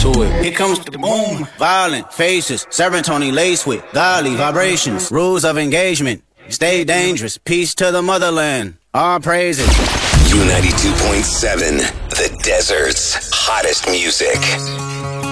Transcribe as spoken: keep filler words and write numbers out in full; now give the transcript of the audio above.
to it. Here comes the boom. Violent faces, serotonin laced with godly vibrations. Rules of engagement, stay dangerous. Peace to the motherland. Our praises. U ninety-two point seven, the desert's hottest music.